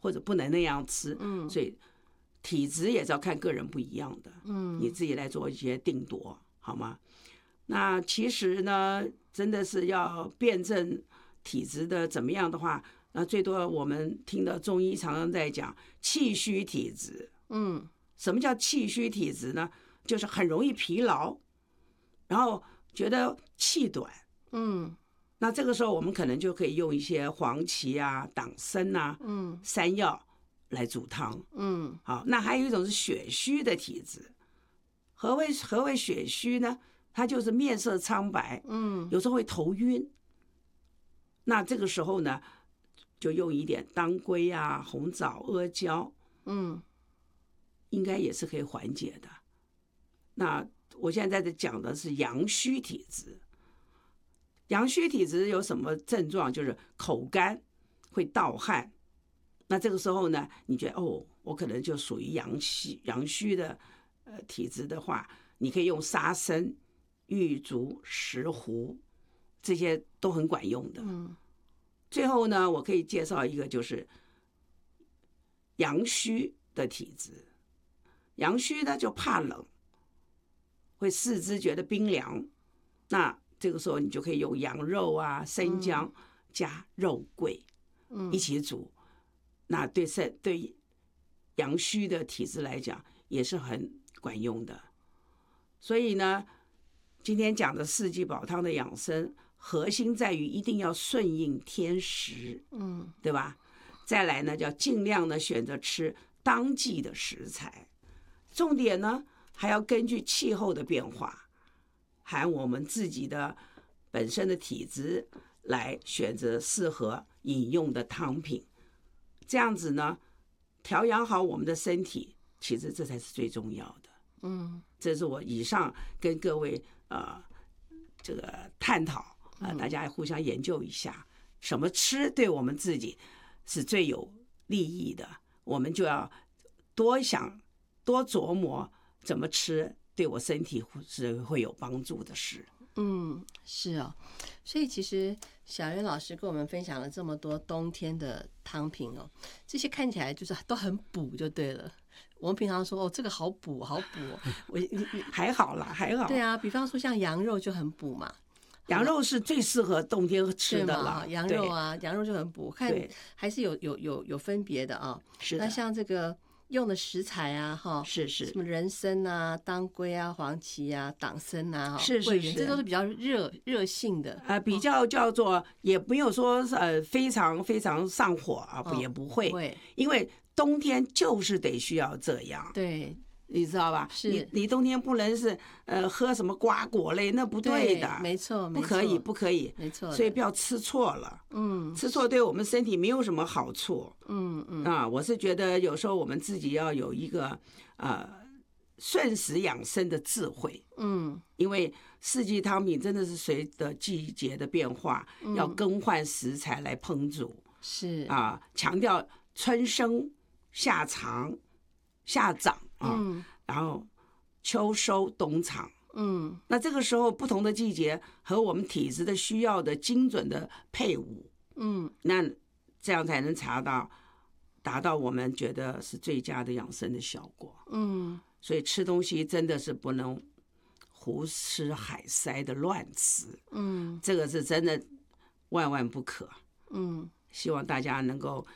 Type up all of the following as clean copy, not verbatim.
或者不能那样吃。所以体质也是要看个人不一样的。你自己来做一些定夺，好吗？那其实呢，真的是要辩证体质的怎么样的话，那最多我们听到中医常常在讲气虚体质。什么叫气虚体质呢？就是很容易疲劳，然后觉得气短。那这个时候我们可能就可以用一些黄芪啊、党参啊、山药来煮汤。好，那还有一种是血虚的体质。何谓血虚呢？它就是面色苍白，有时候会头晕。那这个时候呢，就用一点当归啊、红枣、阿胶，应该也是可以缓解的。那我现在在讲的是阳虚体质。阳虚体质有什么症状？就是口干，会盗汗。那这个时候呢，你觉得我可能就属于阳虚的体质的话，你可以用沙参、玉竹、石斛，这些都很管用的。最后呢，我可以介绍一个，就是阳虚的体质。阳虚呢就怕冷，会四肢觉得冰凉。那这个时候你就可以用羊肉啊、生姜加肉桂一起煮。那对阳虚的体质来讲也是很管用的。所以呢，今天讲的四季宝汤的养生，核心在于一定要顺应天时，对吧？再来呢，叫尽量的选择吃当季的食材，重点呢还要根据气候的变化，含我们自己的本身的体质来选择适合饮用的汤品。这样子呢，调养好我们的身体，其实这才是最重要的。这是我以上跟各位这个探讨大家互相研究一下，什么吃对我们自己是最有利益的，我们就要多想多琢磨怎么吃对我身体是会有帮助的事。 是哦。所以其实小袁老师跟我们分享了这么多冬天的汤品哦，这些看起来就是都很补就对了。我们平常说这个好补好补还好啦，还好。 对啊，比方说像羊肉就很补嘛， 羊肉是最适合冬天吃的了。 羊肉啊，羊肉就很补，看还是有分别的啊。 是的。 那像这个用的食材啊， 是什么人参啊、当归啊、黄芪啊、党参啊， 是， 这都是比较热性的。 比较叫做也没有说非常非常上火啊，也不会，因为冬天就是得需要这样。 对。 你知道吧？ 是你冬天不能是喝什么瓜果类，那不对的。 没错， 不可以， 没错。 所以不要吃错了。吃错对我们身体没有什么好处。我是觉得有时候我们自己要有一个顺时养生的智慧。因为四季汤品真的是随着季节的变化，要更换食材来烹煮。 是强调春生夏长夏长然后秋收冬藏。那这个时候不同的季节和我们体质的需要的精准的配伍，那这样才能达到我们觉得是最佳的养生的效果。所以吃东西真的是不能胡吃海塞的乱吃。这个是真的万万不可。希望大家能够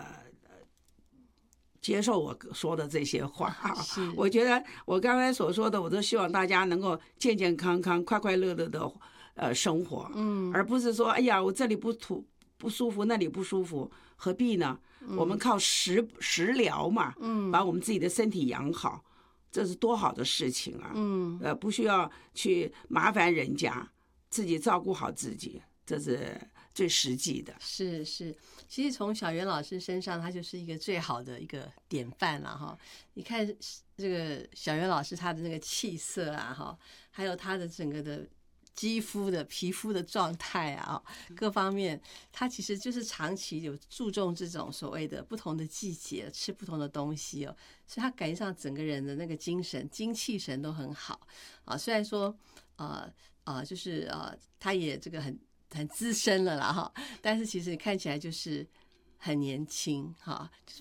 接受我说的这些话。我觉得我刚才所说的，我都希望大家能够健健康康、快快乐乐的生活。而不是说哎呀，我这里不舒服，那里不舒服，何必呢？我们靠食疗嘛，把我们自己的身体养好，这是多好的事情啊！不需要去麻烦人家，自己照顾好自己，这是最实际的。 是，其实从小袁老师身上，他就是一个最好的一个典范了哈。你看这个小袁老师他的那个气色啊哈，还有他的整个的皮肤的状态啊，各方面，他其实就是长期有注重这种所谓的不同的季节吃不同的东西哦，所以他感觉上整个人的那个精气神都很好啊。虽然说就是他也这个很资深了啦哈，但是其实看起来就是很年轻哈，就是